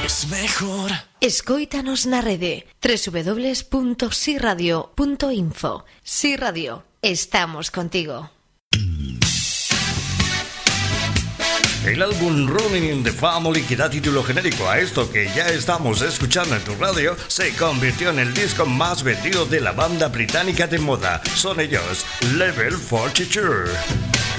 es mejor. Escóitanos na rede www.siradio.info. Si Radio, estamos contigo. El álbum Running in the Family, que da título genérico a esto que ya estamos escuchando en tu radio, se convirtió en el disco más vendido de la banda británica de moda. Son ellos, Level 42.